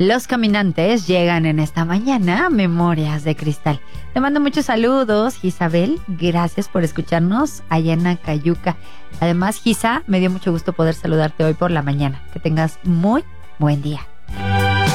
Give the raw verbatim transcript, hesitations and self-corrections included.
Los Caminantes llegan en esta mañana, Memorias de Cristal. Te mando muchos saludos, Isabel. Gracias por escucharnos allá en Acayuca. Además, Gisa, me dio mucho gusto poder saludarte hoy por la mañana. Que tengas muy buen día.